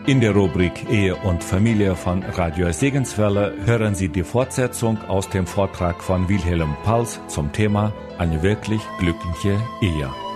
In der Rubrik Ehe und Familie von Radio Segenswelle hören Sie die Fortsetzung aus dem Vortrag von Wilhelm Pals zum Thema Eine wirklich glückliche Ehe.